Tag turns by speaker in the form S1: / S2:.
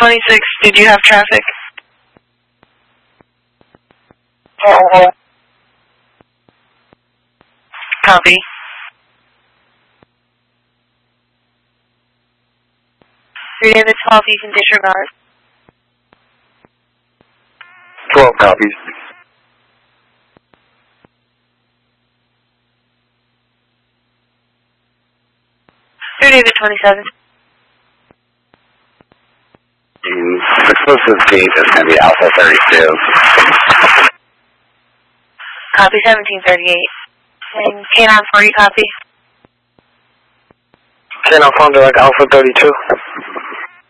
S1: 26, did you have traffic? Copy. 3 David 12, you can disregard.
S2: 12 copies.
S1: 3 David 27.
S2: The closest gate is going to be Alpha 32.
S1: Copy 1738. And K940, copy.
S2: K9 phone direct Alpha 32.